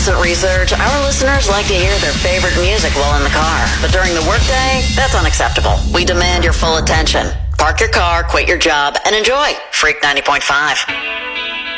recent research, our listeners like to hear their favorite music while in the car. But during the workday, that's unacceptable. We demand your full attention. Park your car, quit your job, and enjoy Freak 90.5.